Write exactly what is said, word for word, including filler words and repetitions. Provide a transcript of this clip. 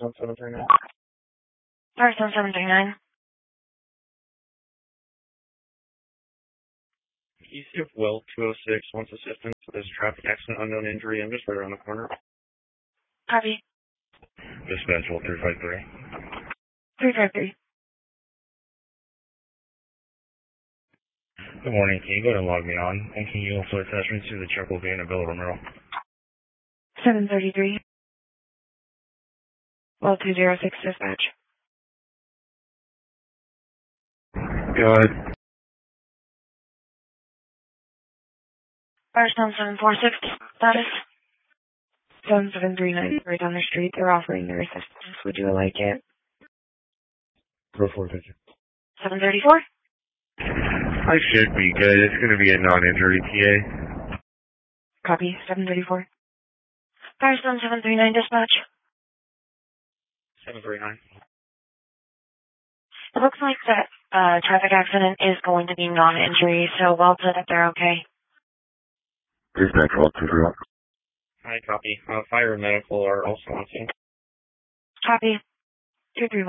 Firestone seven three nine. Firestone seven three nine. East of Well two oh six wants assistance. There's a traffic accident, unknown injury. I'm just right around the corner. Copy. Dispatch Well three five three. three five three. Good morning. Can you go ahead and log me on? And can you also attach me to the Chuckle van at Villa Romero? seven thirty-three. Well two oh six dispatch. Go ahead. Firestone seven four six. Status. seven seven three nine. Right down the street. They're offering their assistance. Would you like it? Go for it, thank you. seven thirty-four. I should be good. It's going to be a non-injury P A. Copy. seven thirty-four. Firestone seven three nine dispatch. seven three nine. It looks like that uh, traffic accident is going to be non-injury, so well said that they're okay. Dispatch Well two three one. Hi, copy. Uh, fire and medical are also on scene. Copy. two three one.